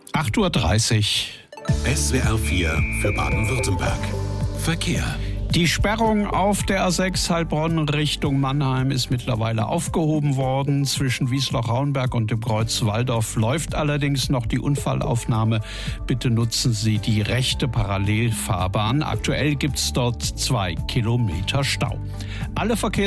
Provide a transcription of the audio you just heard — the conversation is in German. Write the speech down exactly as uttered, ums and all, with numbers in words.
acht Uhr dreißig. S W R vier für Baden-Württemberg. Verkehr. Die Sperrung auf der A sechs Heilbronn Richtung Mannheim ist mittlerweile aufgehoben worden. Zwischen Wiesloch-Raunberg und dem Kreuz Walldorf läuft allerdings noch die Unfallaufnahme. Bitte nutzen Sie die rechte Parallelfahrbahn. Aktuell gibt es dort zwei Kilometer Stau. Alle Verkehrs